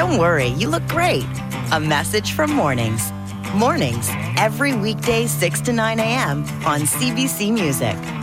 Don't worry, you look great. A message from Mornings. Mornings, every weekday 6 to 9 a.m. on CBC Music.